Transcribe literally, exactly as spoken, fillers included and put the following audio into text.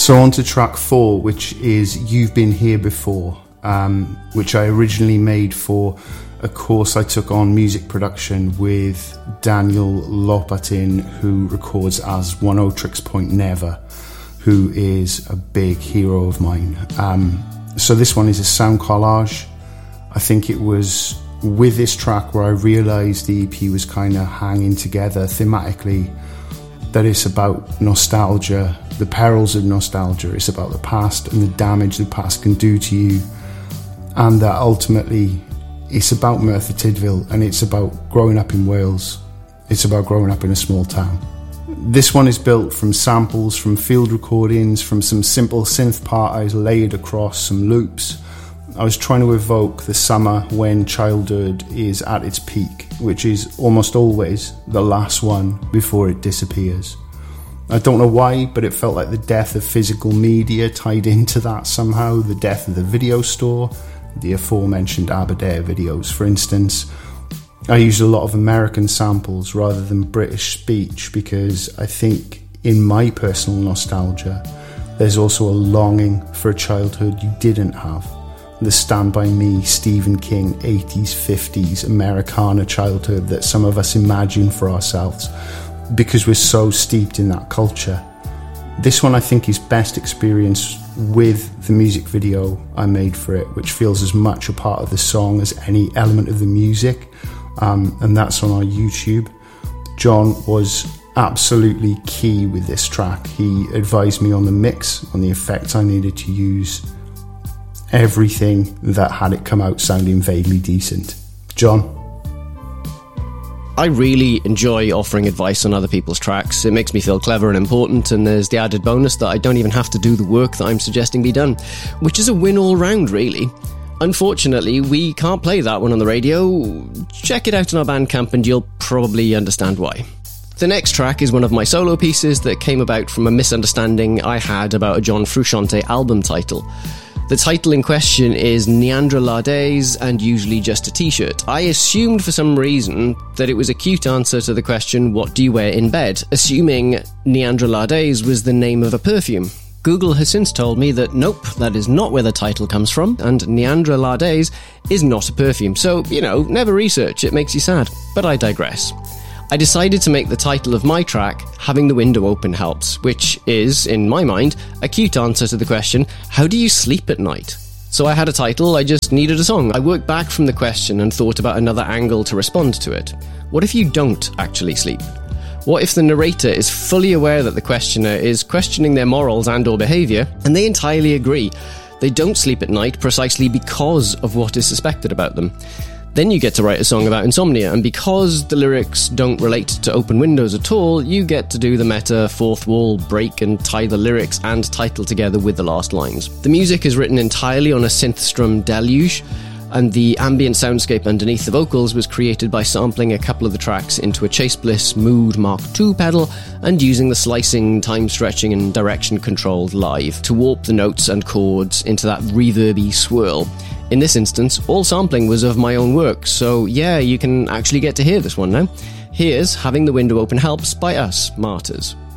So on to track four, which is You've Been Here Before, um, which I originally made for a course I took on music production with Daniel Lopatin, who records as One O Tricks Point Never, who is a big hero of mine. Um, so this one is a sound collage. I think it was with this track where I realised the E P was kind of hanging together thematically, that it's about nostalgia, the perils of nostalgia. It's about the past and the damage the past can do to you, and that ultimately it's about Merthyr Tydfil, and it's about growing up in Wales. It's about growing up in a small town. This one is built from samples, from field recordings, from some simple synth parties laid across some loops. I was trying to evoke the summer when childhood is at its peak, which is almost always the last one before it disappears. I don't know why, but it felt like the death of physical media tied into that somehow, the death of the video store, the aforementioned Aberdare videos, for instance. I used a lot of American samples rather than British speech because I think in my personal nostalgia, there's also a longing for a childhood you didn't have. The Stand By Me, Stephen King, eighties, fifties, Americana childhood that some of us imagine for ourselves because we're so steeped in that culture. This one I think is best experienced with the music video I made for it, which feels as much a part of the song as any element of the music, um, and that's on our YouTube. John was absolutely key with this track. He advised me on the mix, on the effects I needed to use, everything that had it come out sounding vaguely decent. John? I really enjoy offering advice on other people's tracks. It makes me feel clever and important, and there's the added bonus that I don't even have to do the work that I'm suggesting be done, which is a win all round, really. Unfortunately, we can't play that one on the radio. Check it out on our Bandcamp and you'll probably understand why. The next track is one of my solo pieces that came about from a misunderstanding I had about a John Frusciante album title. The title in question is Neanderlades and Usually Just a T-shirt. I assumed for some reason that it was a cute answer to the question, what do you wear in bed? Assuming Neanderlades was the name of a perfume. Google has since told me that nope, that is not where the title comes from, and Neanderlades is not a perfume. So, you know, never research, it makes you sad. But I digress. I decided to make the title of my track Having the Window Open Helps, which is, in my mind, a cute answer to the question, how do you sleep at night? So I had a title, I just needed a song. I worked back from the question and thought about another angle to respond to it. What if you don't actually sleep? What if the narrator is fully aware that the questioner is questioning their morals and or behaviour, and they entirely agree? They don't sleep at night precisely because of what is suspected about them. Then you get to write a song about insomnia, and because the lyrics don't relate to open windows at all, you get to do the meta fourth wall break and tie the lyrics and title together with the last lines. The music is written entirely on a synth strum deluge, and the ambient soundscape underneath the vocals was created by sampling a couple of the tracks into a Chase Bliss Mood Mark two pedal and using the slicing, time stretching and direction controlled live to warp the notes and chords into that reverby swirl. In this instance, all sampling was of my own work, so yeah, you can actually get to hear this one now. Here's Having the Window Open Helps by us, Martyrs.